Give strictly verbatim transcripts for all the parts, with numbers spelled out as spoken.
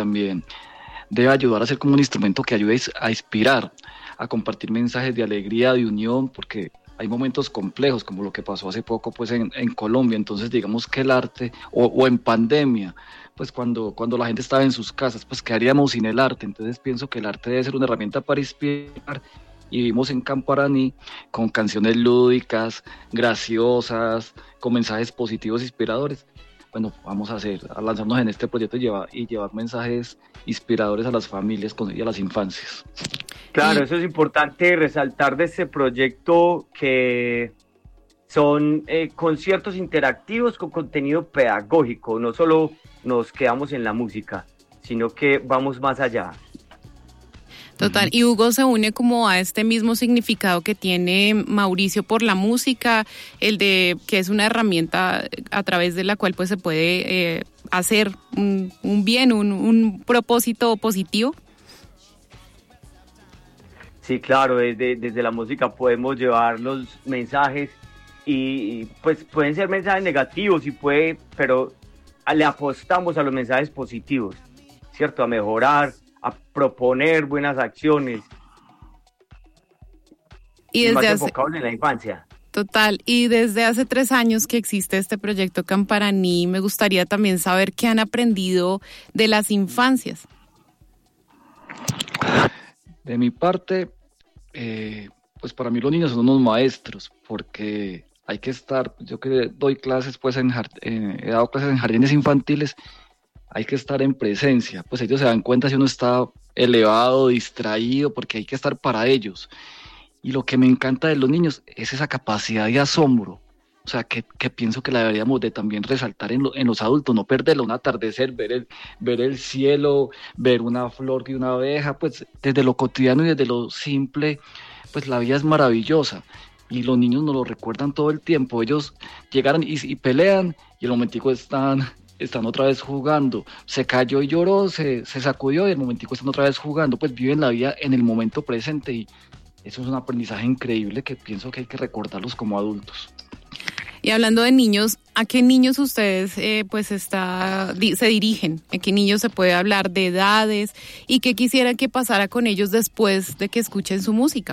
también debe ayudar a ser como un instrumento que ayude a inspirar, a compartir mensajes de alegría, de unión, porque hay momentos complejos, como lo que pasó hace poco pues en, en Colombia. Entonces digamos que el arte, o, o en pandemia, pues cuando, cuando la gente estaba en sus casas, pues ¿qué haríamos sin el arte? Entonces pienso que el arte debe ser una herramienta para inspirar, y vivimos en Camparaní con canciones lúdicas, graciosas, con mensajes positivos, inspiradores. Bueno, vamos a hacer, a lanzarnos en este proyecto y llevar, y llevar mensajes inspiradores a las familias y a las infancias. Claro, eso es importante resaltar de este proyecto, que son eh, conciertos interactivos con contenido pedagógico. No solo nos quedamos en la música, sino que vamos más allá. Total, y Hugo se une como a este mismo significado que tiene Mauricio por la música, el de que es una herramienta a través de la cual pues se puede eh, hacer un, un bien, un, un propósito positivo. Sí, claro, desde, desde la música podemos llevar los mensajes y pues pueden ser mensajes negativos y puede, pero le apostamos a los mensajes positivos, ¿cierto? A mejorar, a proponer buenas acciones. Y desde más hace... enfocados en la infancia. Total, y desde hace tres años que existe este proyecto Camparaní, me gustaría también saber qué han aprendido de las infancias. De mi parte, eh, pues para mí los niños son unos maestros, porque hay que estar, yo que doy clases, pues en, eh, he dado clases en jardines infantiles, hay que estar en presencia, pues ellos se dan cuenta si uno está elevado, distraído, porque hay que estar para ellos. Y lo que me encanta de los niños es esa capacidad de asombro, o sea, que, que pienso que la deberíamos de también resaltar en, lo, en los adultos, no perderlo, un atardecer, ver el, ver el cielo, ver una flor y una abeja, pues desde lo cotidiano y desde lo simple, pues la vida es maravillosa. Y los niños nos lo recuerdan todo el tiempo. Ellos llegaron y, y pelean, y el momentico están, están otra vez jugando. Se cayó y lloró, se, se sacudió, y el momentico están otra vez jugando. Pues viven la vida en el momento presente, y eso es un aprendizaje increíble que pienso que hay que recordarlos como adultos. Y hablando de niños, ¿a qué niños ustedes eh, pues está, di, se dirigen? ¿A qué niños se puede hablar de edades? ¿Y qué quisieran que pasara con ellos después de que escuchen su música?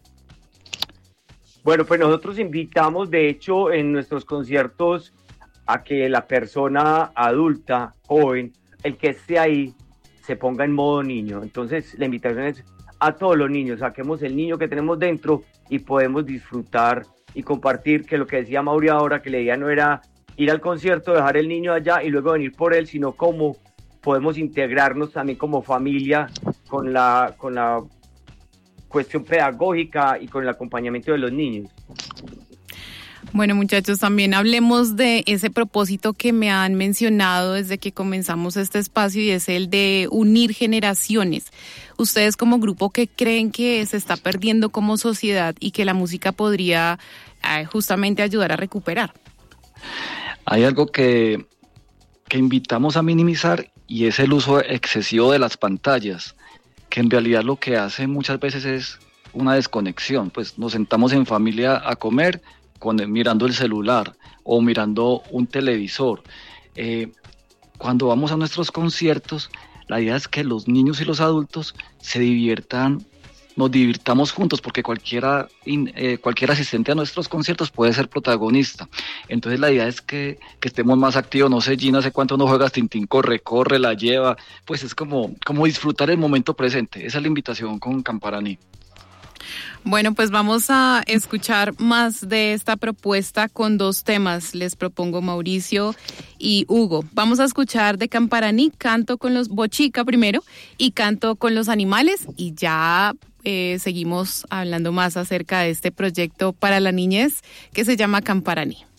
Bueno, pues nosotros invitamos, de hecho, en nuestros conciertos a que la persona adulta, joven, el que esté ahí, se ponga en modo niño. Entonces, la invitación es a todos los niños, saquemos el niño que tenemos dentro y podemos disfrutar y compartir, que lo que decía Mauri ahora, que la idea no era ir al concierto, dejar el niño allá y luego venir por él, sino cómo podemos integrarnos también como familia con la, con la cuestión pedagógica y con el acompañamiento de los niños. Bueno, muchachos, también hablemos de ese propósito que me han mencionado desde que comenzamos este espacio, y es el de unir generaciones. Ustedes como grupo, ¿qué creen que se está perdiendo como sociedad y que la música podría eh, justamente ayudar a recuperar? Hay algo que, que invitamos a minimizar, y es el uso excesivo de las pantallas, que en realidad lo que hace muchas veces es una desconexión. Pues nos sentamos en familia a comer con, mirando el celular o mirando un televisor. Eh, cuando vamos a nuestros conciertos, la idea es que los niños y los adultos se diviertan, nos divirtamos juntos, porque cualquiera, eh, cualquier asistente a nuestros conciertos puede ser protagonista. Entonces la idea es que, que estemos más activos. No sé, Gina, hace cuánto no juegas Tintín corre, corre, la lleva, pues es como, como disfrutar el momento presente. Esa es la invitación con Camparaní. Bueno, pues vamos a escuchar más de esta propuesta con dos temas. Les propongo, Mauricio y Hugo. Vamos a escuchar de Camparaní, Canto con los Bochica primero y Canto con los Animales, y ya eh, seguimos hablando más acerca de este proyecto para la niñez que se llama Camparaní.